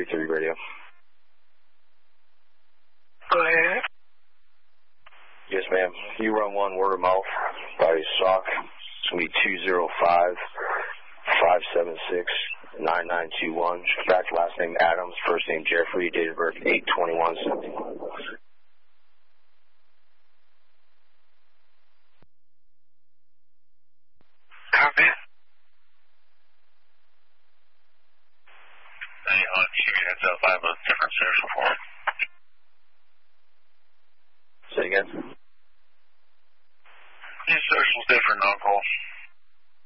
3 radio. Go ahead. Yes, ma'am. You run 1 word of mouth by SOC. It's going to be 205-576-9921. Back last name Adams, first name Jeffrey, date of birth 8/21/71. Copy. Hey, give me a heads up. I have a different social for him. Say again. His social's different, Uncle.